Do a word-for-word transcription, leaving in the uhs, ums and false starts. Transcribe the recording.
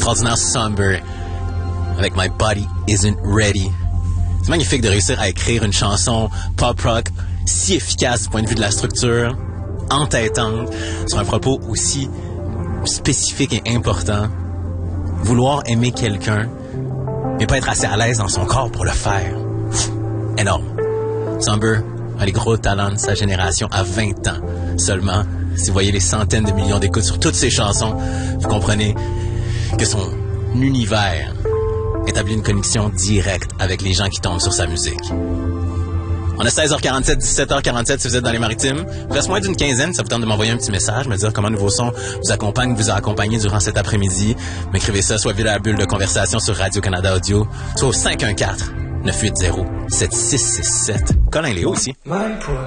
l'extraordinaire Somber avec My Body Isn't Ready. C'est magnifique de réussir à écrire une chanson pop-rock si efficace du point de vue de la structure, entêtante, sur un propos aussi spécifique et important. Vouloir aimer quelqu'un, mais pas être assez à l'aise dans son corps pour le faire. Pff, énorme. Somber a les gros talents de sa génération à vingt ans seulement. Si vous voyez les centaines de millions d'écoutes sur toutes ses chansons, vous comprenez que son univers établit une connexion directe avec les gens qui tombent sur sa musique. On a seize heures quarante-sept, dix-sept heures quarante-sept si vous êtes dans les maritimes. Il reste moins d'une quinzaine, ça vous tente de m'envoyer un petit message, me dire comment Nouveau Son vous accompagne, vous a accompagné durant cet après-midi. M'écrivez ça, soit via la bulle de conversation sur Radio-Canada Audio, soit au cinq un quatre, neuf huit zéro, sept six six sept. Colin Léo aussi.